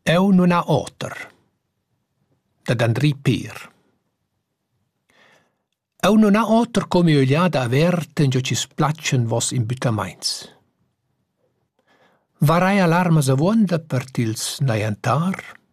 Eu non ha oter. Dad Andri Pier. Eu non ha oter come ögliada averta in gio ci splaccian vos imbütamaints. Varai alarmas avonda per tils naiantar,